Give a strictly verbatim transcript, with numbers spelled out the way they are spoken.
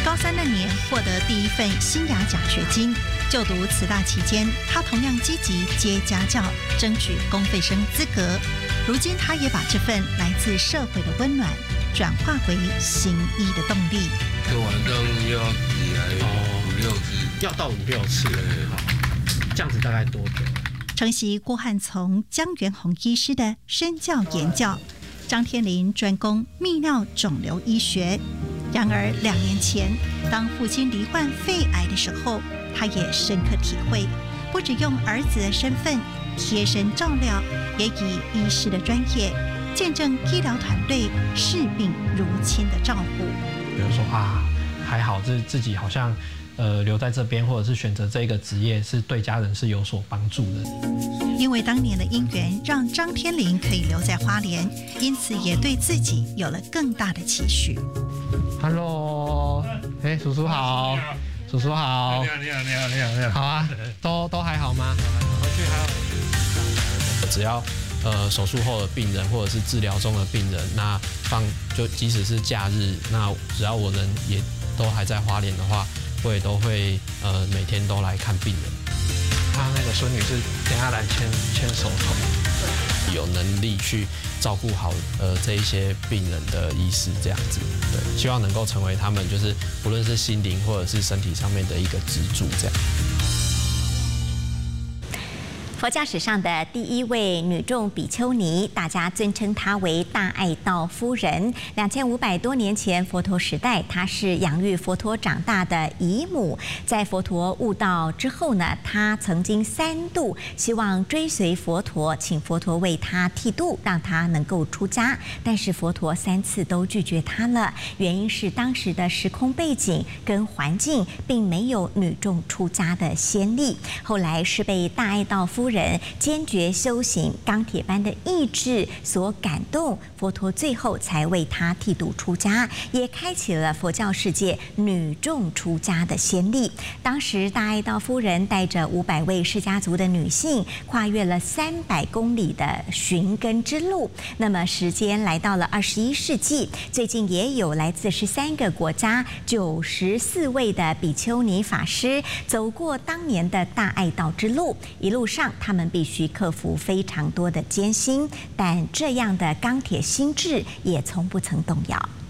高三那年获得第一份新雅奖学金，就读慈大期间，他同样积极接家教，争取公费生资格。如今，他也把这份来自社会的温暖，转化为行医的动力。 一晚上要起来五六次， 要到五六次，这样子大概多久？ 承袭郭汉从、江元宏医师的身教言教，张天麟专攻泌尿肿瘤医学。然而两年前，当父亲罹患肺癌的时候，他也深刻体会，不只用儿子的身份贴身照料，也以医师的专业见证医疗团队视病如亲的照顾。 比如说啊，还好自自己好像呃留在这边，或者是选择这个职业，是对家人是有所帮助的。 因为当年的因缘，让张天麟可以留在花莲，因此也对自己有了更大的期许。 Hello， 哎，叔叔好，叔叔好， 你好，你好，你好，你好，你好， 好啊，都都还好吗？回去还有，只要呃手术后的病人或者是治疗中的病人，那放就即使是假日，那只要我人也都还在花莲的话，我也都会呃每天都来看病人。他那个孙女是等下来牵牵手头，有能力去照顾好呃这一些病人的医师这样子，对，希望能够成为他们就是不论是心灵或者是身体上面的一个支柱这样。 佛教史上的第一位女众比丘尼，大家尊称她为大爱道夫人。两千五百多年前佛陀时代，她是养育佛陀长大的姨母。在佛陀悟道之后呢，她曾经三度希望追随佛陀，请佛陀为她剃度，让她能够出家。但是佛陀三次都拒绝她了，原因是当时的时空背景跟环境并没有女众出家的先例。后来是被大爱道夫人人坚决修行钢铁般的意志所感动，佛陀最后才为他剃度出家，也开启了佛教世界女众出家的先例。当时大爱道夫人带着五百位释迦族的女性，跨越了三百公里的寻根之路。那么时间来到了二十一世纪，最近也有来自十三个国家九十四位的比丘尼法师走过当年的大爱道之路，一路上他们必须克服非常多的艰辛，但这样的钢铁心智也从不曾动摇。